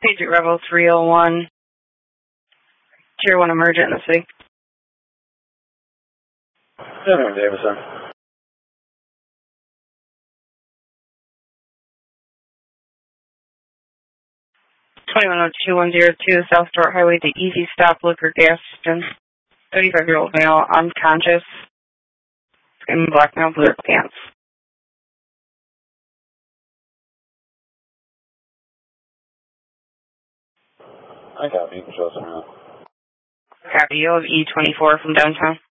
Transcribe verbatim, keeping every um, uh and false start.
Patriot Rebel three oh one. Tier one emergent in the city. seven one Jameson. twenty-one oh two one oh two South Stewart Highway to Easy Stop Liquor Gas Station. thirty-five-year-old male, unconscious. In black male, blue pants. I copy. You can show us around. Copy. You have E twenty-four from downtown.